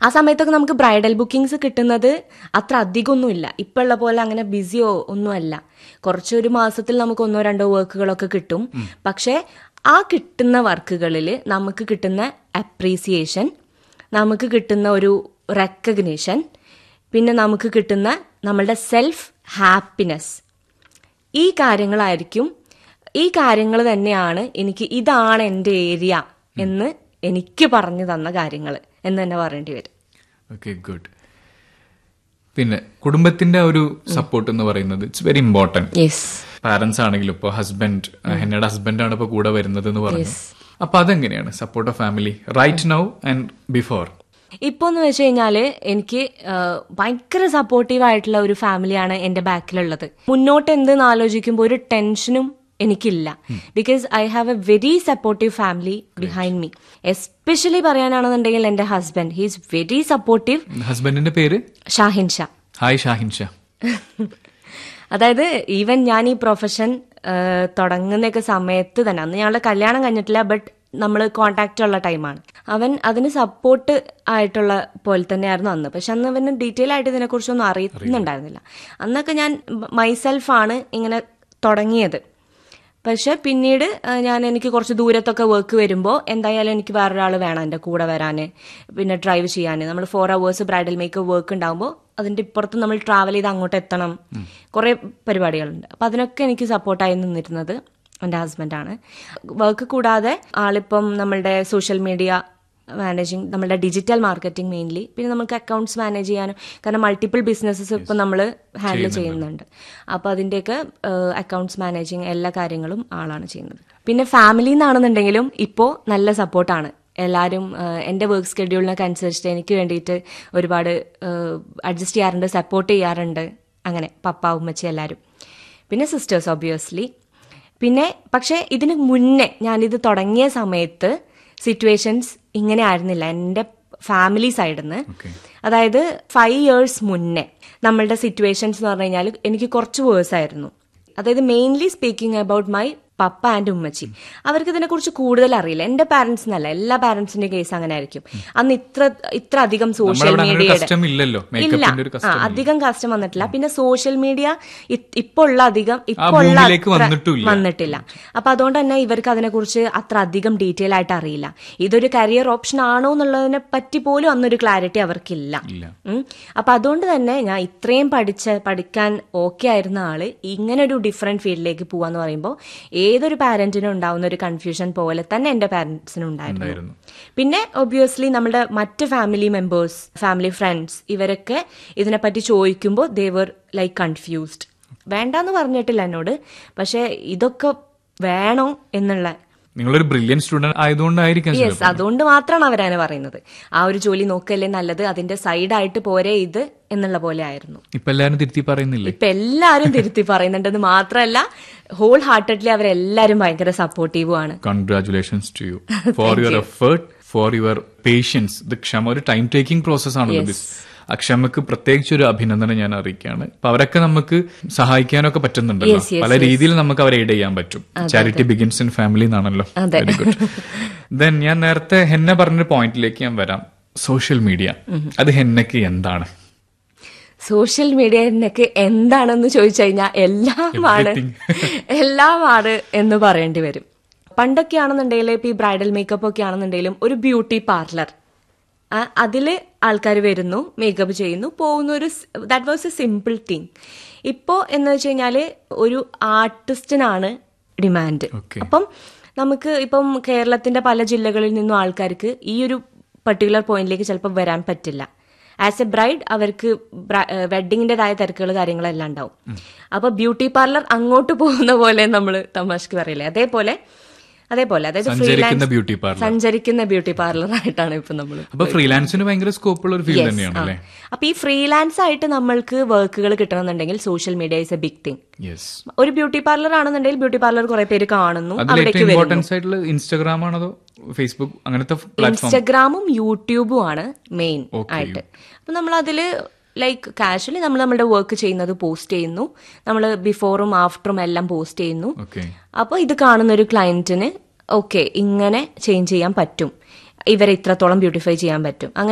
ആ സമയത്തൊക്കെ നമുക്ക് ബ്രൈഡൽ ബുക്കിംഗ്സ് കിട്ടുന്നത് അത്ര അധികമൊന്നുമില്ല. ഇപ്പം ഉള്ള പോലെ അങ്ങനെ ബിസിയോ ഒന്നുമല്ല. കുറച്ചൊരു മാസത്തിൽ നമുക്ക് 1-2 വർക്കുകളൊക്കെ കിട്ടും. പക്ഷേ ആ കിട്ടുന്ന വർക്കുകളിൽ നമുക്ക് കിട്ടുന്ന അപ്രീസിയേഷൻ, നമുക്ക് കിട്ടുന്ന ഒരു റെക്കഗ്നിഷൻ, പിന്നെ നമുക്ക് കിട്ടുന്ന നമ്മളുടെ സെൽഫ് ഹാപ്പിനെസ്, ഈ കാര്യങ്ങൾ തന്നെയാണ് എനിക്ക് ഇതാണ് എൻ്റെ ഏരിയ എന്ന് എനിക്ക് പറഞ്ഞു തന്ന കാര്യങ്ങൾ എന്ന് തന്നെ പറയേണ്ടി വരും. Okay, good. പിന്നെ കുടുംബത്തിന്റെ ഒരു സപ്പോർട്ട് എന്ന് പറയുന്നത് ഇറ്റ്സ് വെരി ഇമ്പോർട്ടന്റ്. പാരന്റ്സ് ആണെങ്കിലും ഇപ്പോൾ ഹസ്ബൻഡ്, ഹെന്നയുടെ ഹസ്ബൻഡാണ് ഇപ്പോൾ കൂടെ വരുന്നത് എന്ന് പറഞ്ഞു. അപ്പൊ അതെങ്ങനെയാണ് support of family right now and before? ഇപ്പോൾ എന്ന് വെച്ച് കഴിഞ്ഞാൽ എനിക്ക് ഭയങ്കര സപ്പോർട്ടീവ് ആയിട്ടുള്ള ഒരു ഫാമിലിയാണ് എൻ്റെ ബാക്കിലുള്ളത്. മുന്നോട്ട് എന്തെന്ന് ആലോചിക്കുമ്പോൾ ഒരു ടെൻഷനും എനിക്കില്ല. Because I have A very supportive family behind me. Especially പറയാനാണെന്നുണ്ടെങ്കിൽ എൻ്റെ husband, he is very supportive. ഹസ്ബൻഡിന്റെ പേര് ഷാഹിൻ ഷാ. ഹായ് ഷാഹിൻ ഷാ. അതായത് ഈവൻ ഞാൻ ഈ പ്രൊഫഷൻ തുടങ്ങുന്നൊക്കെ സമയത്ത് തന്നെ, അന്ന് ഞങ്ങളുടെ കല്യാണം കഴിഞ്ഞിട്ടില്ല, ബട്ട് നമ്മൾ കോണ്ടാക്റ്റ് ഉള്ള ടൈമാണ്. അവൻ അതിന് സപ്പോർട്ട് ആയിട്ടുള്ള പോലെ തന്നെയായിരുന്നു അന്ന്. പക്ഷെ അന്ന് അവന് ഡീറ്റെയിൽ ആയിട്ട് ഇതിനെക്കുറിച്ചൊന്നും അറിയുന്നുണ്ടായിരുന്നില്ല. അന്നൊക്കെ ഞാൻ മൈസെൽഫാണ് ഇങ്ങനെ തുടങ്ങിയത്. പക്ഷെ പിന്നീട് എനിക്ക് കുറച്ച് ദൂരത്തൊക്കെ വർക്ക് വരുമ്പോൾ എന്തായാലും എനിക്ക് വേറൊരാൾ വേണം എൻ്റെ കൂടെ വരാൻ, പിന്നെ ഡ്രൈവ് ചെയ്യാൻ. നമ്മൾ 4 hours ബ്രൈഡൽ മേക്കപ്പ് വർക്ക് ഉണ്ടാകുമ്പോൾ അതിൻ്റെ ഇപ്പുറത്ത് നമ്മൾ ട്രാവൽ ചെയ്ത് അങ്ങോട്ട് എത്തണം. കുറേ പരിപാടികളുണ്ട്. അപ്പം അതിനൊക്കെ എനിക്ക് സപ്പോർട്ടായി നിന്നിരുന്നത് എൻ്റെ ഹസ്ബൻഡാണ്. വർക്ക് കൂടാതെ ആളിപ്പം നമ്മളുടെ സോഷ്യൽ മീഡിയ മാനേജിങ്, നമ്മളുടെ ഡിജിറ്റൽ മാർക്കറ്റിംഗ് മെയിൻലി, പിന്നെ നമുക്ക് അക്കൗണ്ട്സ് മാനേജ് ചെയ്യാനും, കാരണം മൾട്ടിപ്പിൾ ബിസിനസ്സസ് ഇപ്പം നമ്മൾ ഹാൻഡിൽ ചെയ്യുന്നുണ്ട്. അപ്പോൾ അതിൻ്റെയൊക്കെ അക്കൗണ്ട്സ് മാനേജിങ് എല്ലാ കാര്യങ്ങളും ആളാണ് ചെയ്യുന്നത്. പിന്നെ ഫാമിലി എന്നാണെന്നുണ്ടെങ്കിലും ഇപ്പോൾ നല്ല സപ്പോർട്ടാണ് എല്ലാവരും. എൻ്റെ വർക്ക് സ്കെഡ്യൂളിനൊക്കെ അനുസരിച്ചിട്ട് എനിക്ക് വേണ്ടിയിട്ട് ഒരുപാട് അഡ്ജസ്റ്റ് ചെയ്യാറുണ്ട്, സപ്പോർട്ട് ചെയ്യാറുണ്ട്. അങ്ങനെ പപ്പ, ഉമ്മച്ചി എല്ലാവരും. പിന്നെ സിസ്റ്റേഴ്സ് ഒബ്വിയസ്ലി. പിന്നെ പക്ഷേ ഇതിന് മുന്നേ ഞാനിത് തുടങ്ങിയ സമയത്ത് സിറ്റുവേഷൻസ് ഇങ്ങനെ ആയിരുന്നില്ല എൻ്റെ ഫാമിലി സൈഡിൽ നിന്ന്. അതായത് 5 years മുന്നേ നമ്മളുടെ സിറ്റുവേഷൻസ് എന്ന് പറഞ്ഞു കഴിഞ്ഞാൽ എനിക്ക് കുറച്ച് വേഴ്സ് ആയിരുന്നു. അതായത് mainly speaking about my papa and ഉമ്മച്ചി. അവർക്ക് ഇതിനെക്കുറിച്ച് കൂടുതൽ അറിയില്ല. എൻ്റെ പാരന്റ്സ് എന്നല്ല, എല്ലാ പാരന്റ്സിന്റെ കേസ് അങ്ങനെ ആയിരിക്കും. അന്ന് ഇത്ര അധികം സോഷ്യൽ മീഡിയയുടെ ഇല്ല, അധികം കസ്റ്റം വന്നിട്ടില്ല. പിന്നെ സോഷ്യൽ മീഡിയ ഇപ്പോൾ ഉള്ള വന്നിട്ടില്ല. അപ്പൊ അതുകൊണ്ട് തന്നെ ഇവർക്ക് അതിനെക്കുറിച്ച് അത്ര അധികം ഡീറ്റെയിൽ ആയിട്ട് അറിയില്ല. ഇതൊരു കരിയർ ഓപ്ഷൻ ആണോ എന്നുള്ളതിനെ പറ്റി പോലും അന്നൊരു ക്ലാരിറ്റി അവർക്കില്ല. അപ്പൊ അതുകൊണ്ട് തന്നെ ഞാൻ ഇത്രയും പഠിക്കാൻ ഓക്കെ ആയിരുന്ന ആള് ഇങ്ങനെ ഒരു ഡിഫറെന്റ് ഫീൽഡിലേക്ക് പോവാന്ന് പറയുമ്പോൾ ഏതൊരു പാരന്റിനും ഉണ്ടാവുന്ന ഒരു കൺഫ്യൂഷൻ പോലെ തന്നെ എന്റെ പാരന്റ്സിനും ഉണ്ടായിരുന്നു. പിന്നെ ഒബ്വിയസ്ലി നമ്മുടെ മറ്റ് ഫാമിലി മെമ്പേഴ്സ്, ഫാമിലി ഫ്രണ്ട്സ്, ഇവരൊക്കെ ഇതിനെപ്പറ്റി ചോദിക്കുമ്പോൾ ദേ വർ ലൈക്ക് കൺഫ്യൂസ്ഡ്. വേണ്ടാന്ന് പറഞ്ഞിട്ടില്ല എന്നോട്, പക്ഷെ ഇതൊക്കെ വേണോ എന്നുള്ള, നിങ്ങളൊരു ബ്രില്യന്റ് സ്റ്റുഡന്റ് ആയതുകൊണ്ടായിരിക്കും. യെസ്, അതുകൊണ്ട് മാത്രമാണ് അവരങ്ങനെ പറയുന്നത്. ആ ഒരു ജോലി നോക്കല്ലേ നല്ലത്, അതിന്റെ സൈഡായിട്ട് പോരെ ഇത് എന്നുള്ള പോലെ ആയിരുന്നു. ഇപ്പൊ എല്ലാരും തിരുത്തി പറയുന്നില്ലേ? ഇപ്പൊ എല്ലാരും തിരുത്തി പറയുന്നുണ്ടെന്ന് മാത്രമല്ല, ഹോൾ ഹാർട്ടഡ്ലി അവരെല്ലാരും ഭയങ്കര സപ്പോർട്ടീവും ആണ്. Congratulations to you for your effort, for your patients. ഇത് ക്ഷമ ഒരു ടൈം ടേക്കിംഗ് പ്രോസസ് ആണല്ലോ. ആ ക്ഷമക്ക് പ്രത്യേകിച്ച് ഒരു അഭിനന്ദനം ഞാൻ അറിയിക്കുകയാണ്. അപ്പൊ അവരൊക്കെ നമുക്ക് സഹായിക്കാനൊക്കെ പറ്റുന്നുണ്ടല്ലോ, പല രീതിയിൽ നമുക്ക് അവരെ എയ്ഡ് ചെയ്യാൻ പറ്റും. ചാരിറ്റി ബിഗിൻസ് ഇൻ ഫാമിലി എന്നാണല്ലോ. Very good. ദെൻ ഞാൻ നേരത്തെ ഹെന്ന പറഞ്ഞൊരു പോയിന്റിലേക്ക് ഞാൻ വരാം. സോഷ്യൽ മീഡിയ, അത് ഹെന്നക്ക് എന്താണ്? സോഷ്യൽ മീഡിയ എന്നൊക്കെ എന്താണെന്ന് ചോദിച്ചു കഴിഞ്ഞാൽ എല്ലാമാണ് എന്ന് പറയേണ്ടി വരും. പണ്ടൊക്കെ ആണെന്നുണ്ടെങ്കിൽ ഇപ്പൊ ഈ ബ്രൈഡൽ മേക്കപ്പ് ഒക്കെ ആണെന്നുണ്ടെങ്കിലും ഒരു ബ്യൂട്ടി പാർലർ, അതിൽ ആൾക്കാർ വരുന്നു, മേക്കപ്പ് ചെയ്യുന്നു, പോകുന്നു. That was A simple thing. ഇപ്പോൾ എന്ന് വെച്ച് കഴിഞ്ഞാൽ ഒരു ആർട്ടിസ്റ്റിനാണ് ഡിമാൻഡ്. അപ്പം നമുക്ക് ഇപ്പം കേരളത്തിന്റെ പല ജില്ലകളിൽ നിന്നും ആൾക്കാർക്ക് ഈ ഒരു പർട്ടിക്കുലർ പോയിന്റിലേക്ക് ചിലപ്പോൾ വരാൻ പറ്റില്ല. ആസ് എ ബ്രൈഡ് അവർക്ക് വെഡിങ്ങിൻ്റെതായ തിരക്കുകൾ കാര്യങ്ങളെല്ലാം ഉണ്ടാവും. അപ്പൊ ബ്യൂട്ടി പാർലർ അങ്ങോട്ട് പോകുന്ന പോലെ നമ്മൾ തമാശക്ക് പറയില്ലേ, അതേപോലെ അതായത് സഞ്ചരിക്കുന്ന ബ്യൂട്ടി പാർലർ ആയിട്ടാണ് ഇപ്പൊ നമ്മൾ. ഫ്രീലാൻസിന് ഭയങ്കര സ്കോപ്പുള്ള ഒരു ഫീൽഡ് തന്നെയാണ്. അപ്പൊ ഈ ഫ്രീലാൻസ് ആയിട്ട് നമ്മൾക്ക് വർക്കുകൾ കിട്ടണമെന്നുണ്ടെങ്കിൽ social media is A big thing. ഒരു ബ്യൂട്ടി പാർലർ ആണെന്നുണ്ടെങ്കിൽ ബ്യൂട്ടി പാർലർ കുറെ പേര് കാണുന്നു, ഇൻസ്റ്റാഗ്രാം ആണോ ഫേസ്ബുക്ക് അങ്ങനത്തെ? ഇൻസ്റ്റാഗ്രാമും യൂട്യൂബും ആണ് മെയിൻ ആയിട്ട്. അപ്പൊ നമ്മൾ അതില് ലൈക്ക് കാഷ്വലി നമ്മൾ നമ്മുടെ വർക്ക് ചെയ്യുന്നത് പോസ്റ്റ് ചെയ്യുന്നു, നമ്മൾ ബിഫോറും ആഫ്റ്ററും എല്ലാം പോസ്റ്റ് ചെയ്യുന്നു. അപ്പോൾ ഇത് കാണുന്ന ഒരു ക്ലയന്റിന് ഓക്കെ ഇങ്ങനെ ചേഞ്ച് ചെയ്യാൻ പറ്റും, ഇവരെ ഇത്രത്തോളം ബ്യൂട്ടിഫൈ ചെയ്യാൻ പറ്റും, അങ്ങനെ